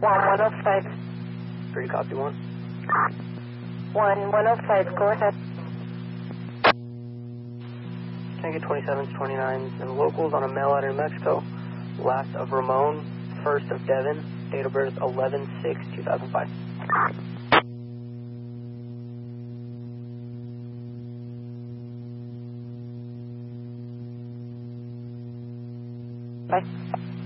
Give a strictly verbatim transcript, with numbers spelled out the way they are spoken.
One, one oh five. Three, copy one. One, one oh five, go ahead. Can I get twenty-sevens, twenty-nines, and locals on a mail out in New Mexico? Last of Ramon, first of Devin, date of birth eleven six two thousand five. Bye.